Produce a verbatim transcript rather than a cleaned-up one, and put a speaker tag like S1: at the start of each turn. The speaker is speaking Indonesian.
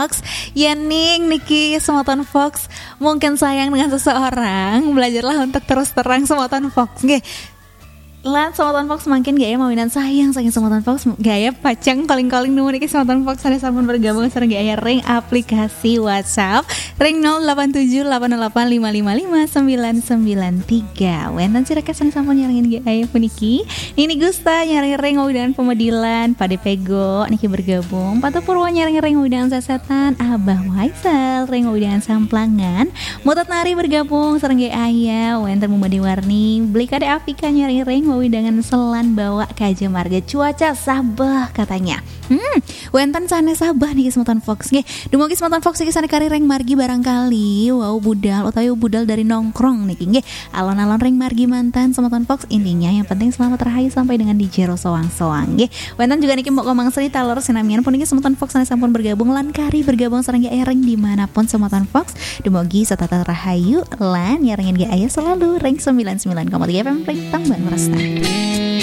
S1: Fox. Yening, Niki, Semoton Fox. Mungkin sayang dengan seseorang, belajarlah untuk terus terang Semoton Fox. Nggih. Lan Semoton Fox makin gaya mawinan sayang saking Semoton Fox gaya pacang calling-calling nemu niki Semoton Fox ada sampun bergabung sareng gaya ring aplikasi WhatsApp ring nol delapan tujuh delapan delapan lima lima lima sembilan sembilan tiga. Wenten sirakesan sampun nyarengin gaya puniki. Nini Gusta nyareng ring mawinan pemedilan, Pade Pego niki bergabung. Patu Purwo nyareng ring mawinan sesetan, Abah Waisel ring mawinan samplangan. Mutat Nari bergabung sareng gaya aya. Wenten Mumadi Warni, beli kade Afika nyareng ring dengan selan bawa Kaja Marga cuaca sabah katanya. Hmm, wenten sana sabah nih Semoton Fox nggih. Dumugi Semoton Fox iki sana kari reng margi barangkali wow budal utawi budal dari nongkrong niki nggih. Alon-alon reng margi mantan Semoton Fox intinya yang penting selamat rahayu sampai dengan di Jero soang-soang nggih. Wenten juga niki mau ngomong cerita lor sinamian pun niki Semoton Fox sana sampun bergabung lan kari bergabung sareng ge reng dimanapun Semoton Fox. Dumugi satata rahayu lan nyarengin ge aya selalu reng sembilan puluh sembilan koma tiga F M Ring Tamban Merasta.